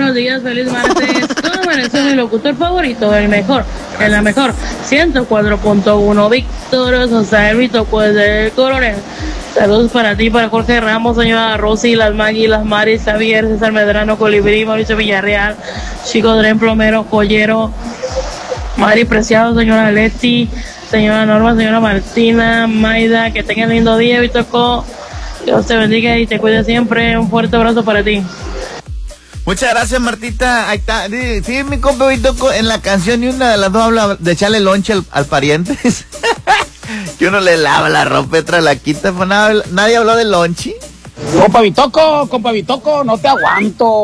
buenos días, feliz martes. ¿Cómo amaneció mi locutor favorito? El mejor, en la mejor. 104.1, Víctor José Vito, pues del Coronel. Saludos para ti, para Jorge Ramos, señora Rosy, las Maggie, las Maris, Javier, César Medrano, Colibrí, Mauricio Villarreal, Chico Dren, Plomero, Collero, Mari Preciado, señora Leti, señora Norma, señora Martina, Maida, que tengan lindo día, Vitoco. Dios te bendiga y te cuide siempre. Un fuerte abrazo para ti. Muchas gracias, Martita. Ahí está. Sí, mi compa Vitoco, en la canción ni una de las dos habla de echarle lonche al pariente. Que uno le lava la ropa, otra la quita. Pues nadie habló de lonche. Compa Vitoco, no te aguanto.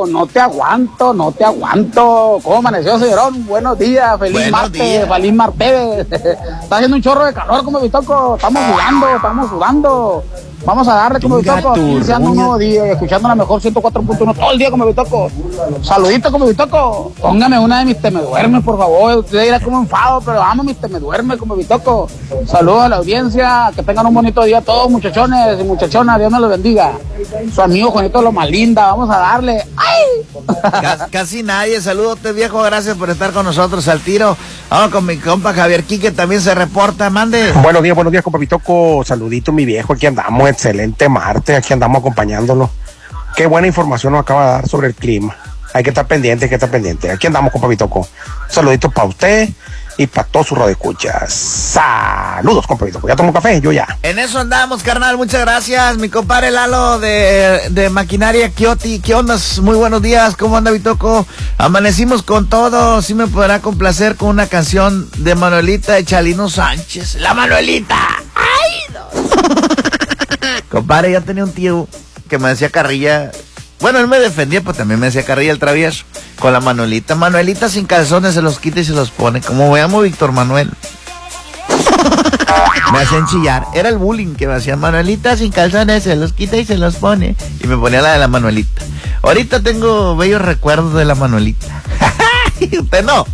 ¿Cómo amaneció, señorón? Buenos días, feliz martes. Está haciendo un chorro de calor, compa Vitoco. Estamos sudando. Vamos a darle, como Vitoco, iniciando un nuevo día y escuchando la mejor 104.1 todo el día, como Vitoco. Saludito, como Vitoco. Póngame una de mis Te Me Duermes, por favor. Usted dirá como enfado, pero vamos, mis Te Me Duermes, como Vitoco. Saludos a la audiencia, que tengan un bonito día todos, muchachones y muchachonas. Dios me los bendiga. Su amigo Juanito Loma Linda, vamos a darle. ¡Ay! Casi nadie. Saludos, viejo. Gracias por estar con nosotros al tiro. Vamos con mi compa Javier Quique, también se reporta. Mande. Buenos días, compa Vitoco. Saludito, mi viejo. Aquí andamos. Excelente martes. Aquí andamos acompañándolo. Qué buena información nos acaba de dar sobre el clima. Hay que estar pendiente. Aquí andamos, compa Vitoco. Saluditos para usted y para todos sus radioescuchas. Saludos, compa Vitoco. ¿Ya tomó café? Yo ya. En eso andamos, carnal. Muchas gracias. Mi compadre Lalo de Maquinaria Kioti. ¿Qué onda? Muy buenos días. ¿Cómo anda, Vitoco? Amanecimos con todo. Sí me podrá complacer con una canción de Manuelita de Chalino Sánchez. ¡La Manuelita! ¡Ay, no! Compadre, yo tenía un tío que me decía carrilla. Bueno, él me defendía, pero también me decía carrilla el travieso. Con la Manuelita. Manuelita sin calzones se los quita y se los pone. Como me llamo Víctor Manuel. Me hacían chillar. Era el bullying que me hacían. Manuelita sin calzones se los quita y se los pone. Y me ponía la de la Manuelita. Ahorita tengo bellos recuerdos de la Manuelita. Usted no.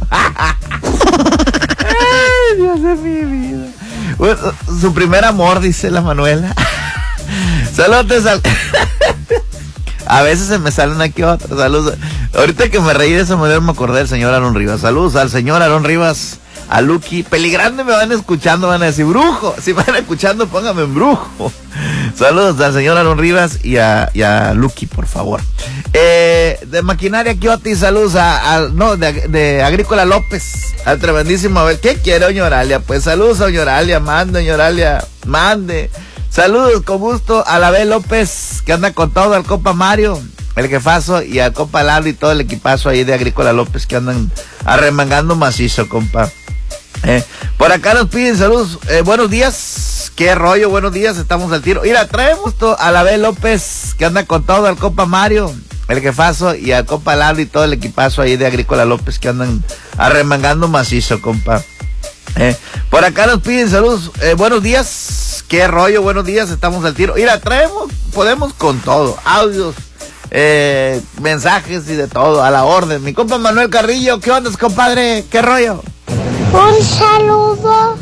Ay, Dios de mi vida. Bueno, su primer amor, dice la Manuela. Saludos al... A veces se me salen aquí otros. Saludos. Ahorita que me reí de esa manera me acordé del señor Aarón Rivas. Saludos al señor Aarón Rivas, a Lucky. Peligrando me van escuchando, van a decir brujo. Si me van escuchando, póngame en brujo. Saludos al señor Aarón Rivas y a Lucky, por favor. De Maquinaria Kioti, saludos de Agrícola López, al tremendísimo Abel. ¿Qué quiere, doña Oralia? Pues saludos a doña Oralia, doña Oralia, mande. Saludos con gusto a la B. López, que anda con todo, al compa Mario, el jefazo, y al compa Lalo y todo el equipazo ahí de Agrícola López, que andan arremangando macizo, compa. Por acá nos piden saludos, buenos días, qué rollo, buenos días, estamos al tiro. Mira, traemos a la B. López, que anda con todo, al compa Mario, el jefazo, y al compa Lalo y todo el equipazo ahí de Agrícola López, que andan arremangando macizo, compa. Por acá nos piden saludos, buenos días, qué rollo, buenos días, estamos al tiro. Mira, podemos con todo, audios, mensajes y de todo, a la orden. Mi compa Manuel Carrillo, ¿qué onda, compadre? ¿Qué rollo? Un saludo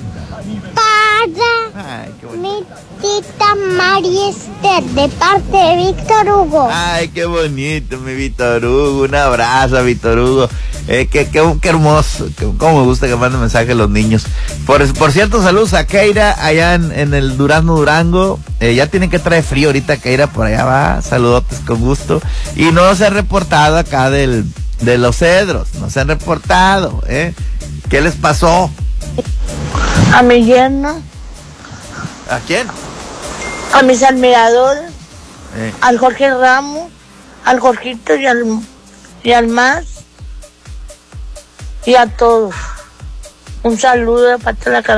para mi tita María Esther, de parte de Víctor Hugo. Ay, qué bonito, mi Víctor Hugo. Un abrazo, Víctor Hugo. Qué hermoso. Cómo me gusta que manden mensajes los niños. Por cierto, saludos a Keira allá en el Durango. Ya tienen que traer frío ahorita, Keira, por allá va. Saludotes con gusto. Y no se han reportado acá de los Cedros. No se han reportado, ¿Qué les pasó? A mi yerno. ¿A quién? A mis admiradores. Al Jorge Ramos, al Jorgito y al Más. Y a todos. Un saludo de parte de la